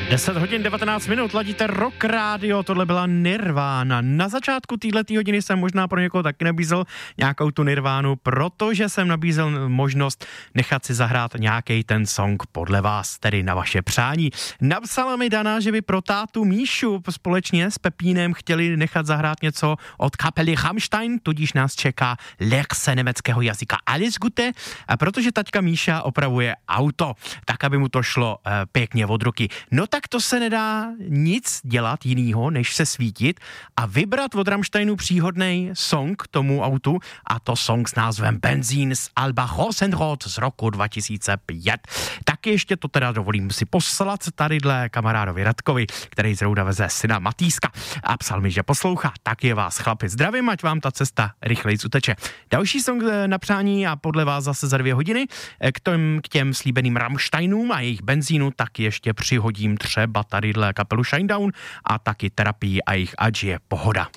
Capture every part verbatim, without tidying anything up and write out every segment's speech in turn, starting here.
deset hodin devatenáct minut, ladíte Rock Radio, tohle byla Nirvana. Na začátku této hodiny jsem možná pro někoho taky nabízel nějakou tu Nirvánu, protože jsem nabízel možnost nechat si zahrát nějaký ten song podle vás, tedy na vaše přání. Napsala mi Dana, že by pro tátu Míšu společně s Pepínem chtěli nechat zahrát něco od kapely Rammstein, tudíž nás čeká lekce německého jazyka Alles Gute, a protože taťka Míša opravuje auto, tak aby mu to šlo e, pěkně od ruky. No tak to se nedá nic dělat jinýho, než se svítit a vybrat od Rammsteinu příhodný song k tomu autu, a to song s názvem Benzín z alba Rosenrot z roku dva tisíce pět. Tak ještě to teda dovolím si poslat tadyhle kamarádovi Radkovi, který zrovna veze syna Matýska a psal mi, že poslouchá. Tak je vás, chlapi, zdravím, ať vám ta cesta rychleji uteče. Další song na přání a podle vás zase za dvě hodiny k těm, k těm slíbeným Rammsteinům a jejich Benzínu tak ještě přihodím třeba tadyhle kapelu Shinedown a taky Terapii a jejich Ať je pohoda.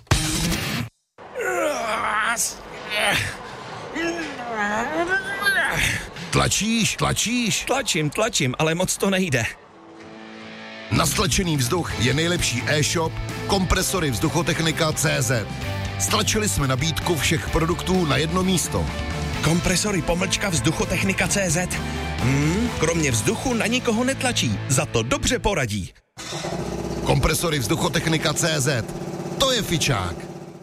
Tlačíš, tlačíš? Tlačím, tlačím, ale moc to nejde. Na stlačený vzduch je nejlepší e-shop Kompresory Vzduchotechnika tečka cé zet. Stlačili jsme nabídku všech produktů na jedno místo. Kompresory pomlčka Vzduchotechnika tečka cé zet. Hmm, kromě vzduchu na nikoho netlačí, za to dobře poradí. Kompresory Vzduchotechnika tečka cé zet. To je fičák.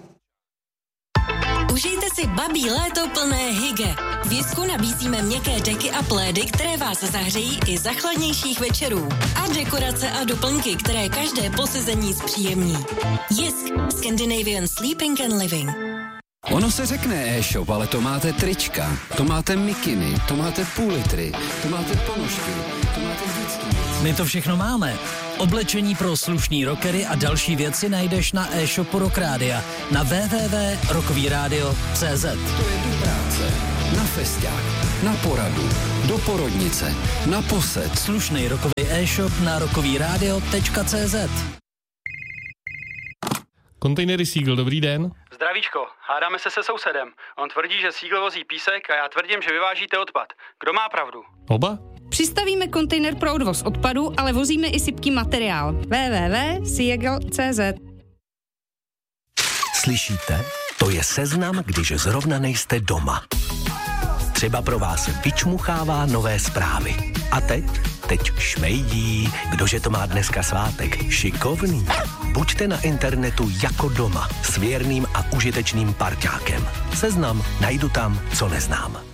Užijte si babí léto plné hygge. V Jisku nabízíme měkké deky a plédy, které vás zahřejí i za chladnějších večerů. A dekorace a doplňky, které každé posezení zpříjemní. Jisk. Scandinavian Sleeping and Living. Ono se řekne e-shop, ale to máte trička, to máte mikiny, to máte půl litry, to máte ponožky, to máte vždycky. My to všechno máme. Oblečení pro slušný rockery a další věci najdeš na e-shopu Rock Rádia na w w w tečka rokovýradio tečka cé zet. To je do práce, na festiák, na poradu, do porodnice, na posed. Slušný rockový e-shop na rokovýradio tečka cé zet. Kontejnery Seagull, dobrý den. Zdravíčko, hádáme se se sousedem. On tvrdí, že Seagull vozí písek a já tvrdím, že vyvážíte odpad. Kdo má pravdu? Oba? Přistavíme kontejner pro odvoz odpadu, ale vozíme i sypký materiál. w w w tečka seagull tečka cé zet. Slyšíte? To je seznam, když zrovna nejste doma. Třeba pro vás vyčmuchává nové zprávy. A teď? Teď šmejdí. Kdože to má dneska svátek? Šikovný. Buďte na internetu jako doma s věrným a užitečným parťákem. Seznam najdu tam, co neznám.